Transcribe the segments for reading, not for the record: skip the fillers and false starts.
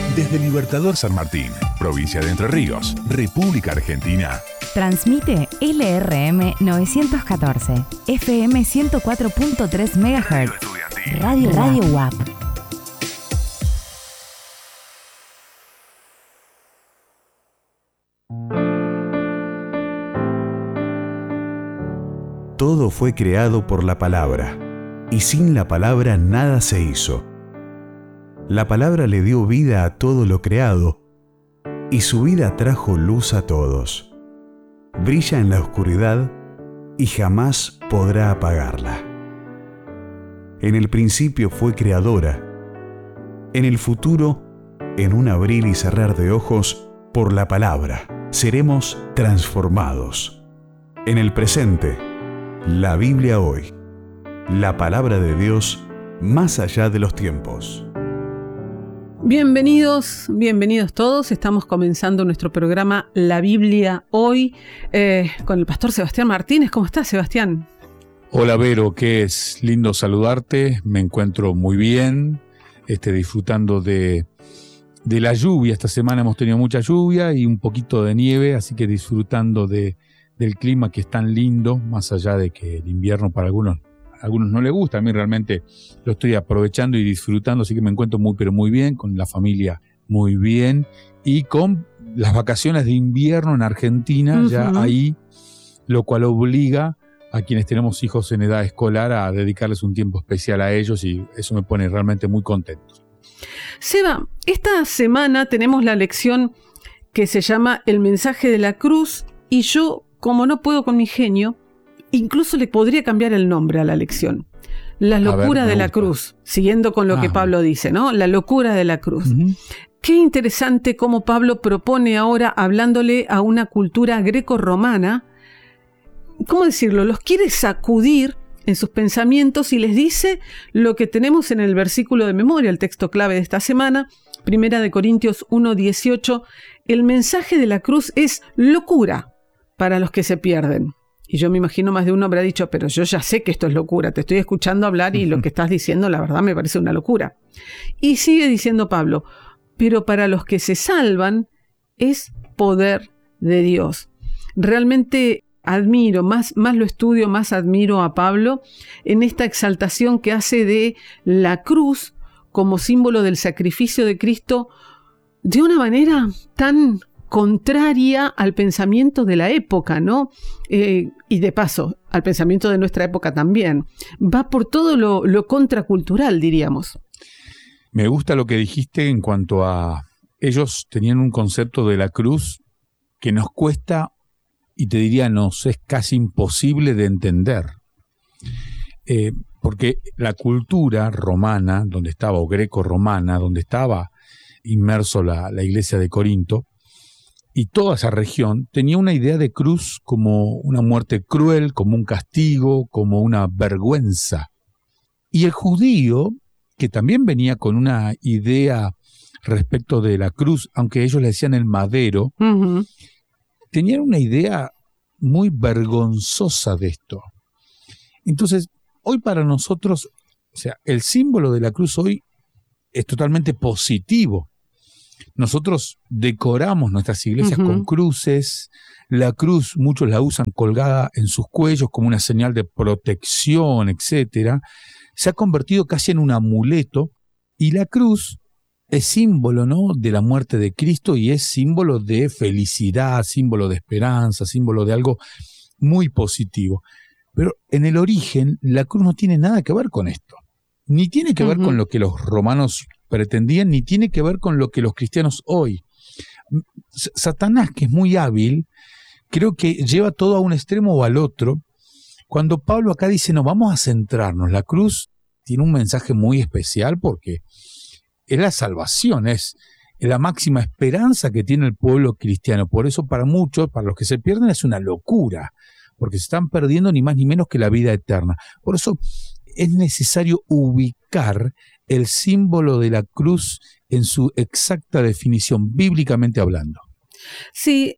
Desde Libertador San Martín, provincia de Entre Ríos, República Argentina. Transmite LRM 914, FM 104.3 MHz, Radio WAP. Todo fue creado por la palabra, y sin la palabra nada se hizo. La palabra le dio vida a todo lo creado, y su vida trajo luz a todos. Brilla en la oscuridad y jamás podrá apagarla. En el principio fue creadora. En el futuro, en un abrir y cerrar de ojos, por la palabra, seremos transformados. En el presente, la Biblia hoy, la palabra de Dios más allá de los tiempos. Bienvenidos todos. Estamos comenzando nuestro programa La Biblia Hoy con el pastor Sebastián Martínez. ¿Cómo estás, Sebastián? Hola, Vero, que es lindo saludarte. Me encuentro muy bien, disfrutando de la lluvia. Esta semana hemos tenido mucha lluvia y un poquito de nieve, así que disfrutando del clima que es tan lindo, más allá de que el invierno para algunos no les gusta. A mí realmente lo estoy aprovechando y disfrutando, así que me encuentro muy bien, con la familia muy bien, y con las vacaciones de invierno en Argentina, ya ahí, lo cual obliga a quienes tenemos hijos en edad escolar a dedicarles un tiempo especial a ellos, y eso me pone realmente muy contento. Seba, esta semana tenemos la lección que se llama El mensaje de la cruz, y yo, como no puedo con mi genio, incluso le podría cambiar el nombre a la lección. La locura de la cruz, siguiendo con lo que Pablo dice, ¿no? La locura de la cruz. Qué interesante cómo Pablo propone ahora, hablándole a una cultura greco-romana, ¿cómo decirlo? Los quiere sacudir en sus pensamientos y les dice lo que tenemos en el versículo de memoria, el texto clave de esta semana, 1 Corintios 1:18. El mensaje de la cruz es locura para los que se pierden. Y yo me imagino más de uno habrá dicho, pero yo ya sé que esto es locura, te estoy escuchando hablar y lo que estás diciendo la verdad me parece una locura. Y sigue diciendo Pablo, pero para los que se salvan es poder de Dios. Realmente admiro, más lo estudio, más admiro a Pablo en esta exaltación que hace de la cruz como símbolo del sacrificio de Cristo de una manera tan contraria al pensamiento de la época, ¿no? Y de paso, al pensamiento de nuestra época también. Va por todo lo contracultural, diríamos. Me gusta lo que dijiste en cuanto a... Ellos tenían un concepto de la cruz que nos cuesta, y te diría, nos es casi imposible de entender. Porque la cultura romana, donde estaba, o greco-romana, donde estaba inmerso la iglesia de Corinto, y toda esa región tenía una idea de cruz como una muerte cruel, como un castigo, como una vergüenza. Y el judío, que también venía con una idea respecto de la cruz, aunque ellos le decían el madero, tenían una idea muy vergonzosa de esto. Entonces, hoy para nosotros, o sea, el símbolo de la cruz hoy es totalmente positivo. Nosotros decoramos nuestras iglesias con cruces. La cruz muchos la usan colgada en sus cuellos como una señal de protección, etc. Se ha convertido casi en un amuleto, y la cruz es símbolo, ¿no?, de la muerte de Cristo, y es símbolo de felicidad, símbolo de esperanza, símbolo de algo muy positivo. Pero en el origen la cruz no tiene nada que ver con esto. Ni tiene que ver con lo que los romanos pretendían, ni tiene que ver con lo que los cristianos hoy. Satanás, que es muy hábil, creo que lleva todo a un extremo o al otro. Cuando Pablo acá dice, no, vamos a centrarnos, la cruz tiene un mensaje muy especial porque es la salvación, es la máxima esperanza que tiene el pueblo cristiano. Por eso para muchos, para los que se pierden, es una locura, porque se están perdiendo ni más ni menos que la vida eterna. Por eso es necesario ubicar el símbolo de la cruz en su exacta definición, bíblicamente hablando. Sí,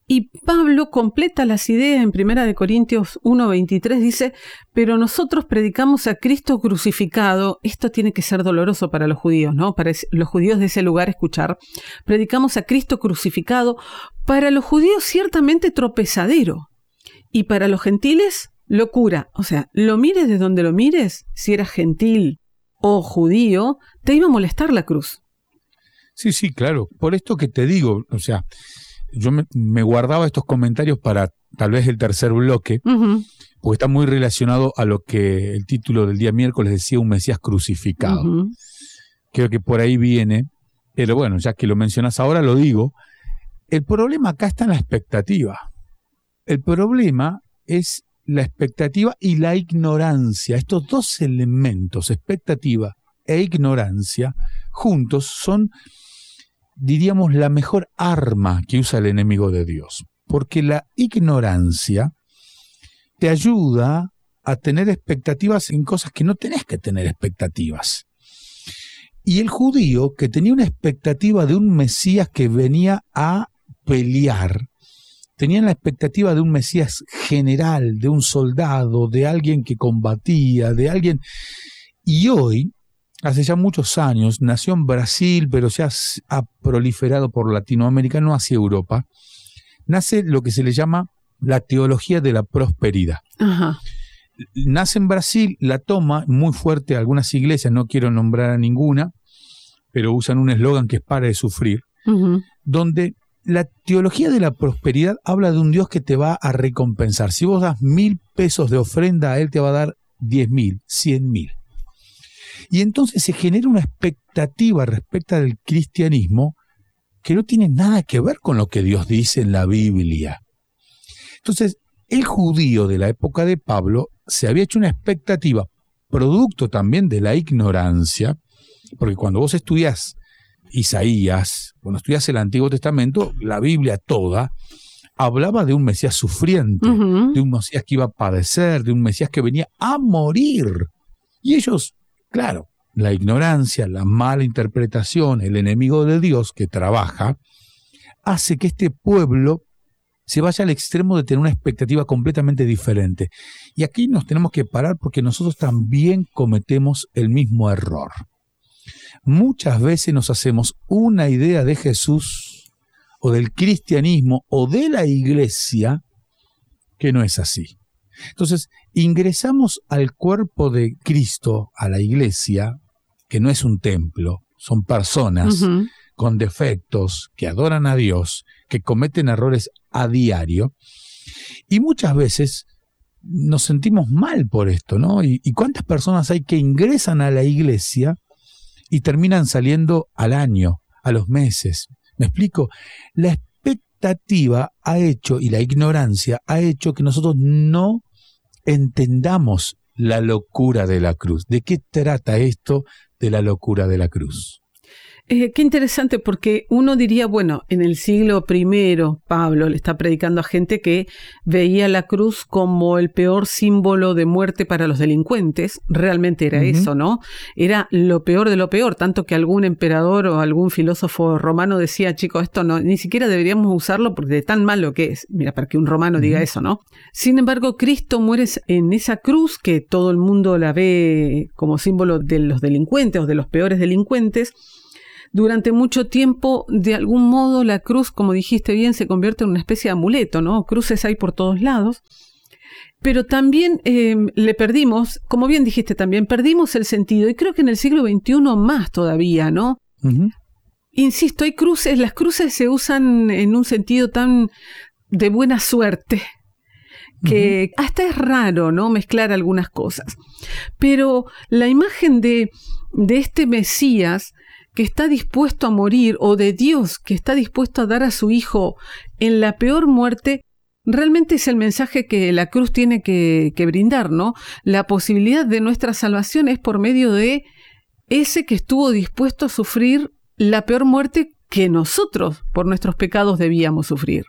Y Pablo completa las ideas en 1 Corintios 1:23, dice, pero nosotros predicamos a Cristo crucificado. Esto tiene que ser doloroso para los judíos, ¿no? Para los judíos de ese lugar escuchar. Predicamos a Cristo crucificado, para los judíos ciertamente tropezadero, y para los gentiles locura. O sea, lo mires de donde lo mires, si eras gentil o judío, te iba a molestar la cruz. Sí, claro. Por esto que te digo, o sea, yo me guardaba estos comentarios para tal vez el tercer bloque, porque está muy relacionado a lo que el título del día miércoles decía, un Mesías crucificado. Creo que por ahí viene, pero bueno, ya que lo mencionas ahora, lo digo. El problema acá está en la expectativa. El problema es la expectativa y la ignorancia. Estos dos elementos, expectativa e ignorancia, juntos son, diríamos, la mejor arma que usa el enemigo de Dios. Porque la ignorancia te ayuda a tener expectativas en cosas que no tenés que tener expectativas. Y el judío, que tenía una expectativa de un Mesías que venía a pelear, tenía la expectativa de un Mesías general, de un soldado, de alguien que combatía, de alguien... Y hoy, hace ya muchos años, nació en Brasil, pero ya ha proliferado por Latinoamérica, no hacia Europa, nace lo que se le llama la teología de la prosperidad. Nace en Brasil, la toma muy fuerte algunas iglesias, no quiero nombrar a ninguna, pero usan un eslogan que es "para de sufrir", donde la teología de la prosperidad habla de un Dios que te va a recompensar. Si vos das 1.000 pesos de ofrenda, a Él te va a dar 10.000, 100.000. Y entonces se genera una expectativa respecto del cristianismo que no tiene nada que ver con lo que Dios dice en la Biblia. Entonces, el judío de la época de Pablo se había hecho una expectativa, producto también de la ignorancia, porque cuando vos estudiás Isaías, cuando estudiás el Antiguo Testamento, la Biblia toda hablaba de un Mesías sufriente, de un Mesías que iba a padecer, de un Mesías que venía a morir. Y ellos, claro, la ignorancia, la mala interpretación, el enemigo de Dios que trabaja, hace que este pueblo se vaya al extremo de tener una expectativa completamente diferente. Y aquí nos tenemos que parar porque nosotros también cometemos el mismo error. Muchas veces nos hacemos una idea de Jesús o del cristianismo o de la iglesia que no es así. Entonces, ingresamos al cuerpo de Cristo, a la iglesia, que no es un templo, son personas con defectos, que adoran a Dios, que cometen errores a diario, y muchas veces nos sentimos mal por esto, ¿no? ¿Y cuántas personas hay que ingresan a la iglesia y terminan saliendo al año, a los meses? ¿Me explico? La expectativa ha hecho, y la ignorancia ha hecho que nosotros no entendamos la locura de la cruz. ¿De qué trata esto de la locura de la cruz? Qué interesante, porque uno diría, bueno, en el siglo I, Pablo le está predicando a gente que veía la cruz como el peor símbolo de muerte para los delincuentes. Realmente era eso, ¿no? Era lo peor de lo peor, tanto que algún emperador o algún filósofo romano decía, chicos, esto no, ni siquiera deberíamos usarlo porque de tan malo que es. Mira, para que un romano diga eso, ¿no? Sin embargo, Cristo muere en esa cruz que todo el mundo la ve como símbolo de los delincuentes o de los peores delincuentes. Durante mucho tiempo, de algún modo, la cruz, como dijiste bien, se convierte en una especie de amuleto, ¿no? Cruces hay por todos lados. Pero también le perdimos, como bien dijiste también, perdimos el sentido. Y creo que en el siglo XXI más todavía, ¿no? Insisto, hay cruces, las cruces se usan en un sentido tan de buena suerte, que hasta es raro, ¿no? Mezclar algunas cosas. Pero la imagen de este Mesías que está dispuesto a morir, o de Dios que está dispuesto a dar a su Hijo en la peor muerte, realmente es el mensaje que la cruz tiene que brindar, ¿no? La posibilidad de nuestra salvación es por medio de ese que estuvo dispuesto a sufrir la peor muerte que nosotros, por nuestros pecados, debíamos sufrir.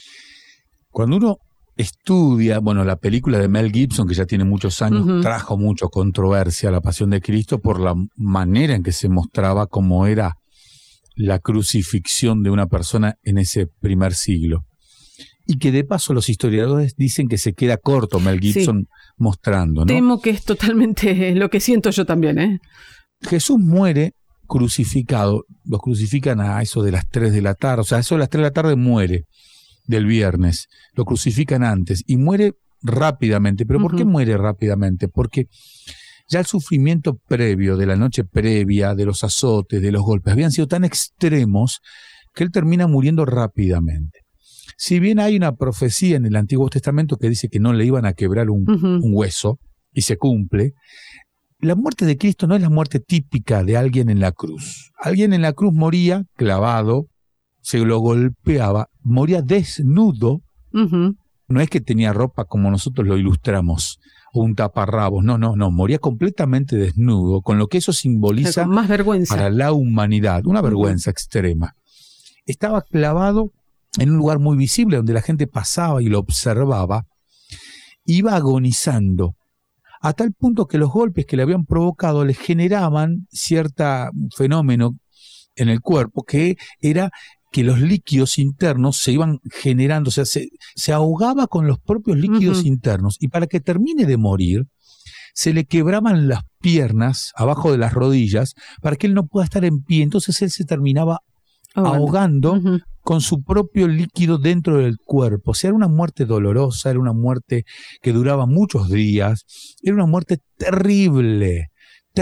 Cuando uno estudia, bueno, la película de Mel Gibson, que ya tiene muchos años, trajo mucha controversia, La Pasión de Cristo, por la manera en que se mostraba cómo era la crucifixión de una persona en ese primer siglo. y que de paso los historiadores dicen que se queda corto Mel Gibson mostrando, ¿no? Temo que es totalmente lo que siento yo también, ¿eh? Jesús muere crucificado, los crucifican a eso de las 3 de la tarde, o sea, a eso de las 3 de la tarde muere del viernes, lo crucifican antes y muere rápidamente. ¿Pero por qué muere rápidamente? Porque ya el sufrimiento previo, de la noche previa, de los azotes, de los golpes, habían sido tan extremos que él termina muriendo rápidamente. Si bien hay una profecía en el Antiguo Testamento que dice que no le iban a quebrar un hueso, y se cumple, la muerte de Cristo no es la muerte típica de alguien en la cruz. Alguien en la cruz moría clavado, se lo golpeaba, moría desnudo. No es que tenía ropa como nosotros lo ilustramos, o un taparrabos, no, moría completamente desnudo, con lo que eso simboliza más vergüenza para la humanidad, una vergüenza extrema. Estaba clavado en un lugar muy visible donde la gente pasaba y lo observaba, iba agonizando, a tal punto que los golpes que le habían provocado le generaban cierto fenómeno en el cuerpo, que era que los líquidos internos se iban generando, o sea, se ahogaba con los propios líquidos internos, y para que termine de morir, se le quebraban las piernas abajo de las rodillas para que él no pueda estar en pie. Entonces él se terminaba ahogando con su propio líquido dentro del cuerpo. O sea, era una muerte dolorosa, era una muerte que duraba muchos días, era una muerte terrible,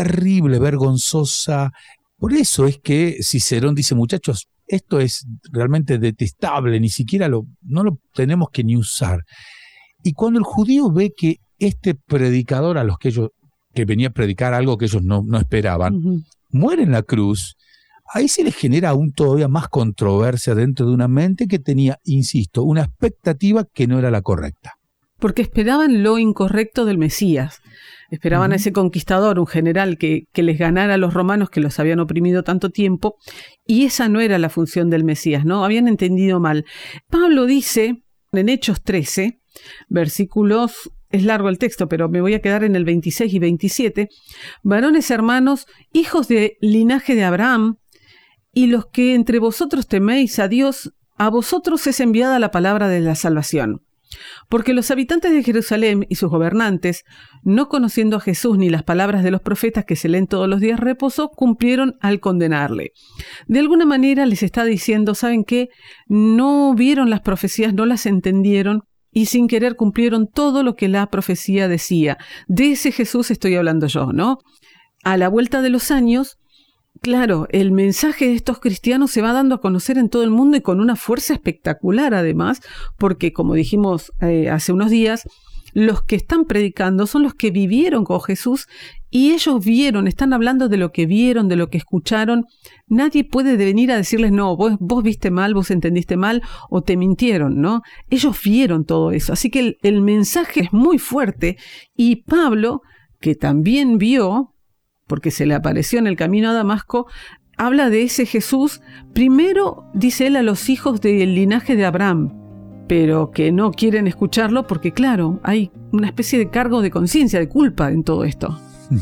vergonzosa. Por eso es que Cicerón dice, muchachos, esto es realmente detestable, ni siquiera no lo tenemos que ni usar. Y cuando el judío ve que este predicador, que venía a predicar algo que ellos no esperaban, muere en la cruz, ahí se les genera aún todavía más controversia dentro de una mente que tenía, insisto, una expectativa que no era la correcta. Porque esperaban lo incorrecto del Mesías. Esperaban a ese conquistador, un general que les ganara a los romanos que los habían oprimido tanto tiempo, y esa no era la función del Mesías, ¿no? Habían entendido mal. Pablo dice en Hechos 13, versículos, es largo el texto, pero me voy a quedar en el 26 y 27, varones hermanos, hijos de linaje de Abraham, y los que entre vosotros teméis a Dios, a vosotros es enviada la palabra de la salvación. Porque los habitantes de Jerusalén y sus gobernantes, no conociendo a Jesús ni las palabras de los profetas que se leen todos los días reposo, cumplieron al condenarle. De alguna manera les está diciendo, ¿saben qué? No vieron las profecías, no las entendieron, y sin querer cumplieron todo lo que la profecía decía. De ese Jesús estoy hablando yo, ¿no? A la vuelta de los años, claro, el mensaje de estos cristianos se va dando a conocer en todo el mundo y con una fuerza espectacular además, porque como dijimos hace unos días, los que están predicando son los que vivieron con Jesús y ellos vieron, están hablando de lo que vieron, de lo que escucharon. Nadie puede venir a decirles, no, vos viste mal, vos entendiste mal o te mintieron, ¿no? Ellos vieron todo eso, así que el mensaje es muy fuerte y Pablo, que también vio, porque se le apareció en el camino a Damasco, habla de ese Jesús, primero dice él a los hijos del linaje de Abraham, pero que no quieren escucharlo porque claro, hay una especie de cargo de conciencia, de culpa en todo esto.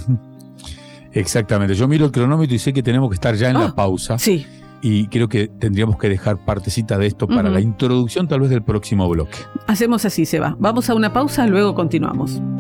Exactamente, yo miro el cronómetro y sé que tenemos que estar ya en la pausa. Sí. Y creo que tendríamos que dejar partecita de esto para la introducción tal vez del próximo bloque. Hacemos así, Seba. Vamos a una pausa, luego continuamos.